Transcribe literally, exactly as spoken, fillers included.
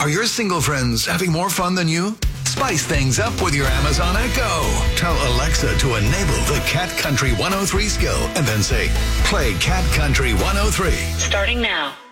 Are your single friends having more fun than you? Spice things up with your Amazon Echo. Tell Alexa to enable the Cat Country one oh three skill and then say, play Cat Country one oh three. Starting now.